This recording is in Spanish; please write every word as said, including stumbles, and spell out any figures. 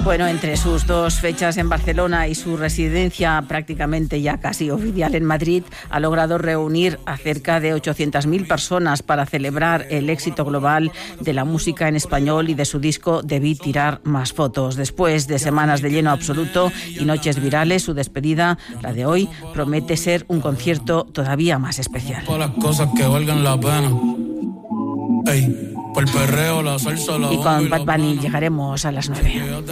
Bueno, entre sus dos fechas en Barcelona y su residencia prácticamente ya casi oficial en Madrid, ha logrado reunir a cerca de ochocientas mil personas para celebrar el éxito global de la música en español y de su disco Debí tirar más fotos. Después de semanas de lleno absoluto y noches virales, su despedida, la de hoy, promete ser un concierto todavía más especial. Las cosas que valgan la pena. Ey, por el perreo, la salsa, la y con Bad Bunny llegaremos a las nueve.